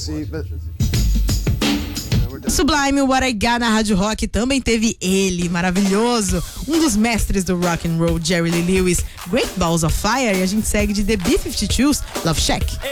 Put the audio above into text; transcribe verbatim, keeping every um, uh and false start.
see, but... Sublime, What I Got na Rádio Rock também teve ele, maravilhoso, um dos mestres do rock and roll, Jerry Lee Lewis, Great Balls of Fire, e a gente segue de The B cinquenta e dois, Love Shack.